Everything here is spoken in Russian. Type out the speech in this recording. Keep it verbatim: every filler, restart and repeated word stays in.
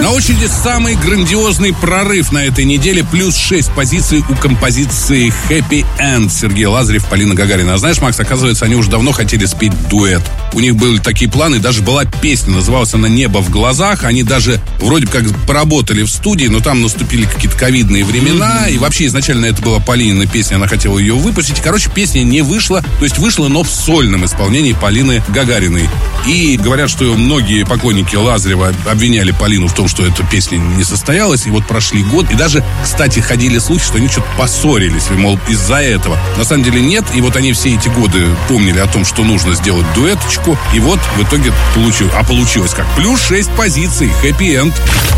На очереди самый грандиозный прорыв на этой неделе. Плюс шесть позиций у композиции «Happy End» Сергей Лазарев, Полина Гагарина. А знаешь, Макс, оказывается, они уже давно хотели спеть дуэт. У них были такие планы, даже была песня, называлась она «Небо в глазах». Они даже вроде как поработали в студии, но там наступили какие-то ковидные времена. Mm-hmm. И вообще изначально это была Полинина песня, она хотела ее выпустить. Короче, песня не вышла. То есть вышла, но в сольном исполнении Полины Гагариной. И говорят, что многие поклонники Лазарева обвиняли Полину в том, что эта песня не состоялась. И вот прошли год. И даже, кстати, ходили слухи, что они что-то поссорились. Мол, из-за этого. На самом деле нет. И вот они все эти годы помнили о том, что нужно сделать дуэточку. И вот в итоге получилось. А получилось как? Плюс шесть позиций. Happy End.